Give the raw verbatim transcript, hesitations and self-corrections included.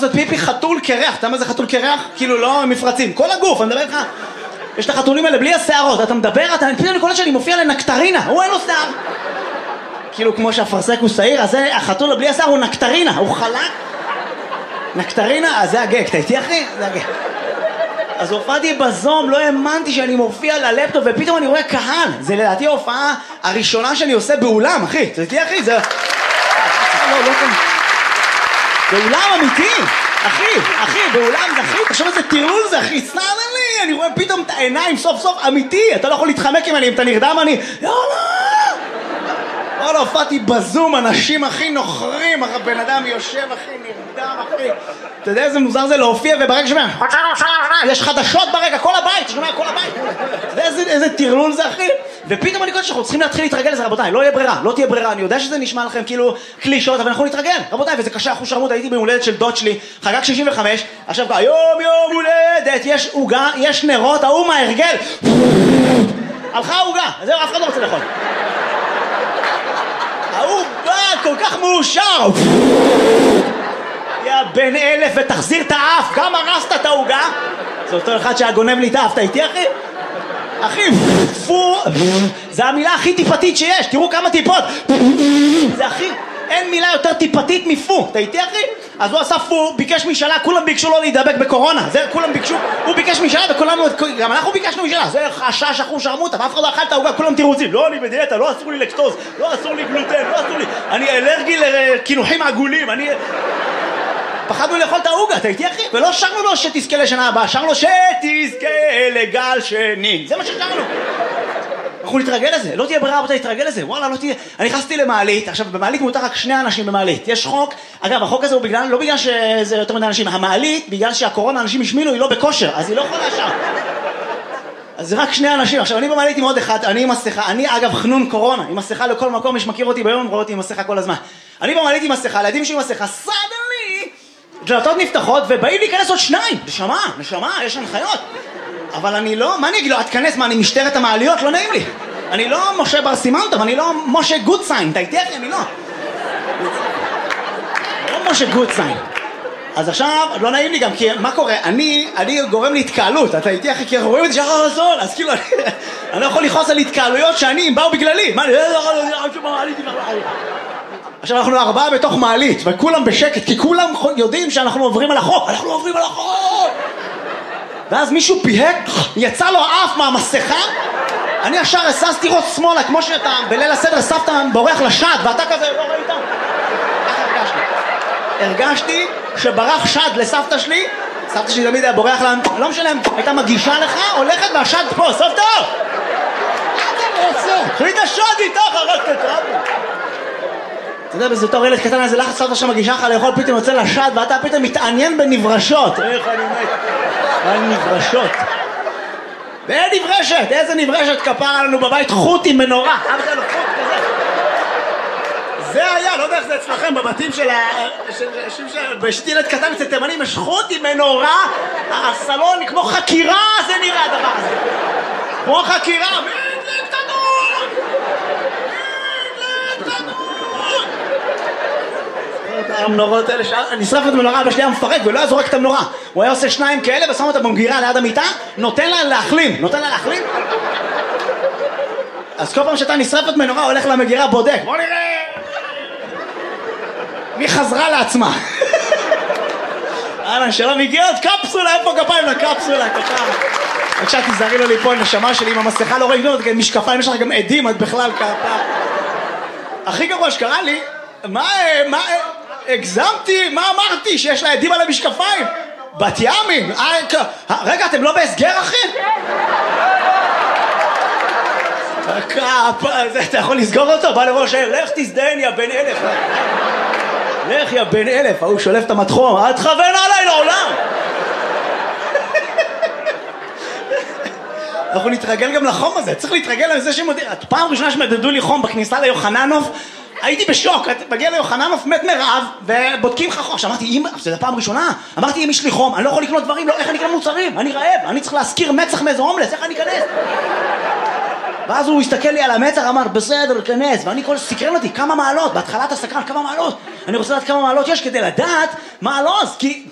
לעשות פיפי, חתול קרח. אתה יודע מה זה חתול קרח? כאילו לא מפרצים, כל הגוף, אני מדבר איתך. יש את החתולים האלה בלי השערות, אתה מדבר, אתה פתאום כל שאני מופיע לנקטרינה, הוא אין לו שיער. כאילו כמו שהפרסק הוא שעיר, אז החתול בלי השיער הוא נקטרינה, הוא חלק. נקטרינה, אז זה הגג, אתה איתי אחי? זה הגג. אז הופעתי בזום, לא האמנתי שאני מופיע ללפטופ, ופתאום אני רואה קהל. זה לדעתי ההופעה הראשונה שאני עושה באולם, אחי. אתה איתי אחי? זה... לא, לא כאן. באולם אמיתי, אחי, אחי, באולם זה אחי, תחשוב איזה טירול זה אחי, סנן לי, אני רואה פתאום את העיניים סוף סוף אמיתי, אתה לא יכול להתחמק עם אני, אם אתה נרדם אני, יאללה! לא, לא, הופעתי בזום, אנשים הכי נוחרים, הבן אדם יושב הכי נרדם אחי, אתה יודע איזה מוזר זה להופיע וברגע שומע, יש חדשות ברקע, כל הבית, שומע כל הבית, אתה יודע איזה, איזה טירלול זה אחי, ופתאום אני קורא שאנחנו צריכים להתחיל להתרגל לזה רבותיי, לא יהיה ברירה, לא תהיה ברירה, אני יודע שזה נשמע לכם כאילו קלישות, אבל אנחנו נתרגל, רבותיי, וזה קשה, אחוז שרמות, הייתי בהולדת של דוד שלי, חגג שישים וחמש, עכשיו היום יום הולדת, יש עוגה, יש נרות, ההוא מההרגל, הלכה העוגה, זהו, אף אחד לא רוצה לאכול. ההוא בא כל כך מאושר, יא בן אלף ותחזיר את האף, גם הרסת את העוגה, זה אותו אחד שהגונב לי את האף, אתה איתי אחי? אחי, פו, זה המילה הכי טיפתית שיש, תראו כמה טיפות, זה הכי, אין מילה יותר טיפתית מפו, אתה איתי אחי? אז הוא עשה פו, ביקש משאלה, כולם ביקשו לו להידבק בקורונה, זה כולם ביקשו, הוא ביקש משאלה וכולנו, גם אנחנו ביקשנו משאלה, זה חשש אחוז שרמוטה, ואף אחד לא אכל את העוגה, כולם תירוצים, לא אני בדיאטה, לא אסור לי לקטוז, לא אסור לי גלוטן, לא אסור לי, אני אלרגי לקינוחים עגולים, אני... פחדנו לאכול את העוגה, אתה איתי אחי? ולא שרנו לו שתזכה לשנה הבאה, שרנו לו שתזכה לגל שני, זה מה ששרנו. אנחנו נתרגל לזה, לא תהיה ברירה רבותיי, נתרגל לזה, וואלה לא תהיה. אני נכנסתי למעלית, עכשיו במעלית מותר רק שני אנשים במעלית, יש חוק, אגב החוק הזה הוא בגלל, לא בגלל שזה יותר מדי אנשים, המעלית בגלל שהקורונה אנשים השמינו היא לא בכושר, אז היא לא יכולה שם. אז זה רק שני אנשים, עכשיו אני במעלית עם עוד אחד, אני עם מסכה, אני אגב חנון קורונה, עם מסכה לכל מקום, מי שמכיר אותי ביום רואה אותי עם מסכה כל הזמן. אני במעלית עם מסכה, לידים שלי עם מסכה, סדלי, דלתות נפתחות ובאים להיכנס עוד שניים, נשמה, נשמה, יש הנחיות. אבל אני לא, מה אני אגיד לו, את כנס, מה אני משטרת המעליות, לא נעים לי. אני לא משה בר סימנטוב, אני לא משה גודסיין, אתה איתי אחי, אני לא. לא משה גודסיין. אז עכשיו, לא נעים לי גם, כי מה קורה? אני, אני גורם להתקהלות, אתה איתי אחי, כי אנחנו רואים את זה שחר רזון, אז כאילו, אני לא יכול לכעוס על התקהלויות שאני, הם באו בגללי. מה, אני לא עכשיו אנחנו ארבעה בתוך מעלית, וכולם בשקט, כי כולם יודעים שאנחנו עוברים על החוק, אנחנו עוברים על החוק! ואז מישהו פיהק, יצא לו אף מהמסכה, אני ישר הססתי ראש שמאלה, כמו שאתה בליל הסדר סבתא בורח לשד, ואתה כזה לא ראית? איך הרגשתי? הרגשתי שברח שד לסבתא שלי, סבתא שלי תמיד היה בורח לה, לא משנה, הייתה מגישה לך, הולכת והשד פה, סבתא! חליט השד איתך, הרגת את רבו. אתה יודע, בזה תור ילד קטן, איזה לחץ סבתא שמגישה לך לאכול, פתאום יוצא לשד, ואתה פתאום מתעניין בנברשות. איך אני מת? על נברשות. ואין נברשת, איזה נברשת כפרה לנו בבית, חוט עם מנורה. אף זה לא חוט כזה. זה היה, לא יודע איך זה אצלכם, בבתים של ה... בשתי ילד קטן אצל תימנים, יש חוט עם מנורה, הסלון כמו חקירה, זה נראה הדבר הזה. כמו חקירה, מדלק תנור! מדלק תנור! המנורות האלה, נשרף את המנורה, אבא שלי היה מפרק ולא היה זורק את המנורה. הוא היה עושה שניים כאלה ושם אותה במגירה ליד המיטה, נותן לה להחלים, נותן לה להחלים. אז כל פעם שאתה נשרפת מנורה, הולך למגירה, בודק. בוא נראה! מי חזרה לעצמה? אהלן, שלום, הגיע עוד קפסולה, איפה כפיים לקפסולה, ככה. בבקשה, תזהרי לו ליפול נשמה שלי, עם המסכה לא רואים, משקפיים, יש לך גם עדים, את בכלל כפה. הכי גרוע שקרה לי, מה, מה, הגזמתי, מה אמרתי? שיש לה עדים על המשקפיים? בת ימים, רגע, אתם לא בהסגר אחי? אתה יכול לסגור אותו? בא לראש העיר, לך תזדיין יא בן אלף. לך יא בן אלף, הוא שולף את המתחום, אל תכוון עליי לעולם. אנחנו נתרגל גם לחום הזה, צריך להתרגל לזה שמודיע. פעם ראשונה שמדדו לי חום בכניסה ליוחננוף, הייתי בשוק, מגיע ליוחננוף, מת מרעב, ובודקים לך חום. אמרתי, אמא, זה פעם ראשונה, אמרתי, אם יש לי חום, אני לא יכול לקנות דברים, לא, איך אני אקנה מוצרים? אני רעב, אני צריך להזכיר מצח מאיזה הומלס, איך אני אכנס? ואז הוא הסתכל לי על המצח, אמר, בסדר, כנס, ואני כל סקרן אותי, כמה מעלות, בהתחלת הסקרן, כמה מעלות, אני רוצה לדעת כמה מעלות יש כדי לדעת מה הלוז, כי